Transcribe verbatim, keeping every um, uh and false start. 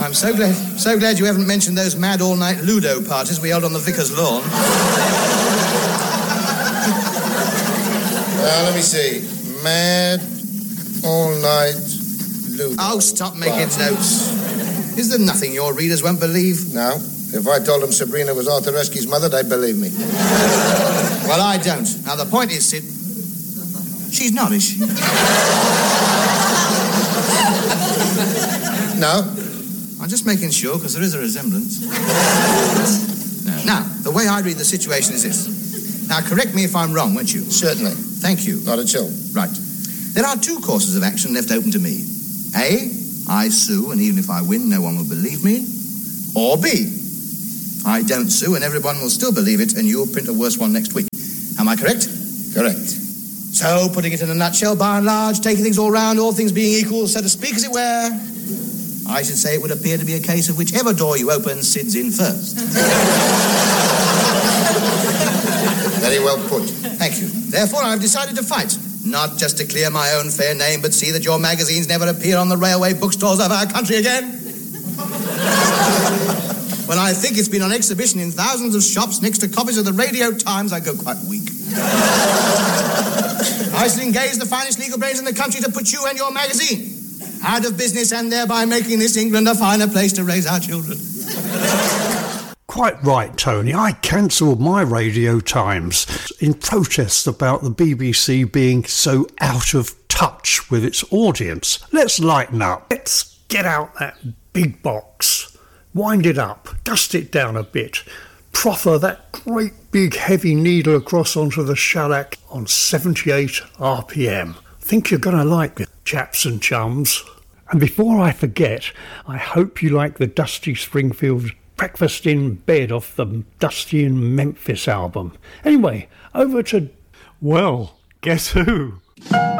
I'm so glad so glad you haven't mentioned those mad all-night Ludo parties we held on the vicar's lawn. Now, let me see. Mad all-night Ludo Oh, stop making parties. notes. Is there nothing your readers won't believe? No. If I told them Sabrina was Arthur Eske's mother, they'd believe me. Well, I don't. Now, the point is, Sid... She's not, is she? No. I'm just making sure, because there is a resemblance. No. Now, the way I read the situation is this. Now, correct me if I'm wrong, won't you? Certainly. Thank you. Not at all. Right. There are two courses of action left open to me. A, I sue, and even if I win, no one will believe me. Or B, I don't sue, and everyone will still believe it, and you'll print a worse one next week. Am I correct? Correct. So, putting it in a nutshell, by and large, taking things all round, all things being equal, so to speak, as it were, I should say it would appear to be a case of whichever door you open, Sid's in first. Very well put. Thank you. Therefore, I've decided to fight. Not just to clear my own fair name, but see that your magazines never appear on the railway bookstores of our country again. When I think it's been on exhibition in thousands of shops next to copies of the Radio Times, I go quite weak. I shall engage the finest legal brains in the country to put you and your magazine out of business, and thereby making this England a finer place to raise our children. Quite right, Tony. I cancelled my Radio Times in protest about the B B C being so out of touch with its audience. Let's lighten up. Let's get out that big box. Wind it up. Dust it down a bit. Proffer that great big heavy needle across onto the shellac on seventy-eight R P M. Think you're going to like it, chaps and chums. And before I forget, I hope you like the Dusty Springfield Breakfast in Bed off the Dusty in Memphis album. Anyway, over to, well, guess who?